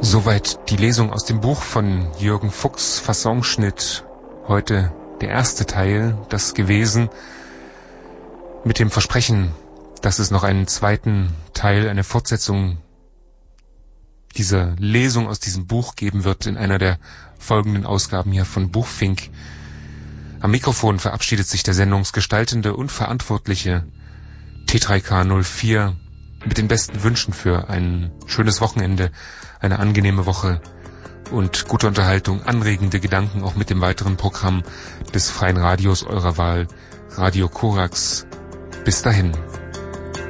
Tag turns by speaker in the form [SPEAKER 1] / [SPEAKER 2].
[SPEAKER 1] Soweit die Lesung aus dem Buch von Jürgen Fuchs, Fassonschnitt. Heute der erste Teil, das gewesen, mit dem Versprechen, dass es noch einen zweiten Teil, eine Fortsetzung dieser Lesung aus diesem Buch geben wird in einer der folgenden Ausgaben hier von Buchfink. Am Mikrofon verabschiedet sich der sendungsgestaltende und verantwortliche T3K04 mit den besten Wünschen für ein schönes Wochenende, eine angenehme Woche und gute Unterhaltung, anregende Gedanken auch mit dem weiteren Programm des freien Radios eurer Wahl, Radio Korax. Bis dahin.